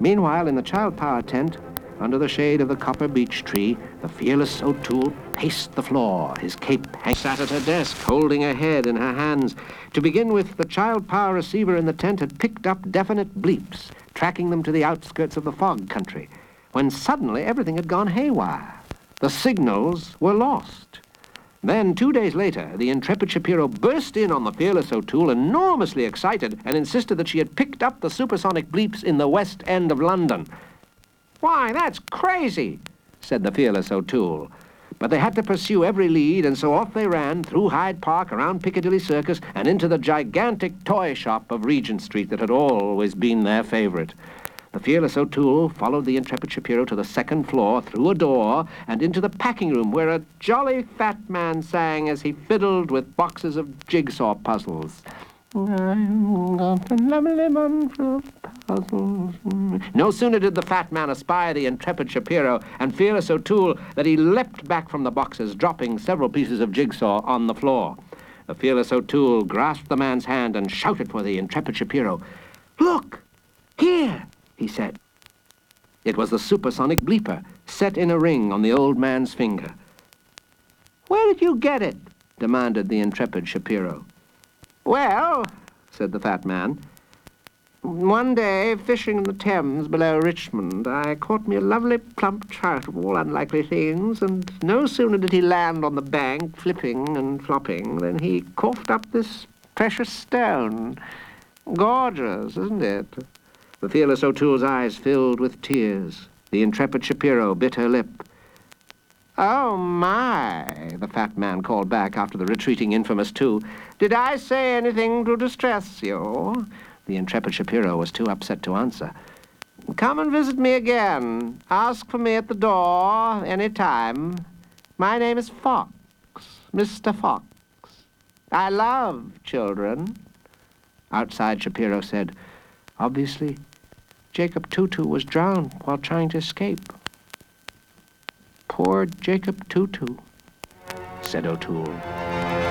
Meanwhile, in the child power tent, under the shade of the copper beech tree, the fearless O'Toole paced the floor, his cape sat at her desk, holding her head in her hands. To begin with, the child power receiver in the tent had picked up definite bleeps, tracking them to the outskirts of the fog country, when suddenly everything had gone haywire. The signals were lost. Then, 2 days later, the intrepid Shapiro burst in on the fearless O'Toole, enormously excited, and insisted that she had picked up the supersonic bleeps in the West End of London. "Why, that's crazy," said the fearless O'Toole. But they had to pursue every lead, and so off they ran, through Hyde Park, around Piccadilly Circus, and into the gigantic toy shop of Regent Street that had always been their favorite. The fearless O'Toole followed the intrepid Shapiro to the second floor, through a door, and into the packing room, where a jolly fat man sang as he fiddled with boxes of jigsaw puzzles. "I've got a lovely bunch of puzzles." No sooner did the fat man espy the intrepid Shapiro and fearless O'Toole that he leapt back from the boxes, dropping several pieces of jigsaw on the floor. The fearless O'Toole grasped the man's hand and shouted for the intrepid Shapiro. "Look! Here!" he said. It was the supersonic bleeper, set in a ring on the old man's finger. "Where did you get it?" demanded the intrepid Shapiro. "Well," said the fat man, "one day, fishing in the Thames below Richmond, I caught me a lovely plump trout of all unlikely things, and no sooner did he land on the bank, flipping and flopping, than he coughed up this precious stone. Gorgeous, isn't it?" The fearless O'Toole's eyes filled with tears. The intrepid Shapiro bit her lip. "Oh, my," the fat man called back after the retreating infamous two. "Did I say anything to distress you?" The intrepid Shapiro was too upset to answer. "Come and visit me again. Ask for me at the door any time. My name is Fox, Mr. Fox. I love children." Outside, Shapiro said, "Obviously, Jacob Tutu was drowned while trying to escape." "Poor Jacob Tutu," said O'Toole.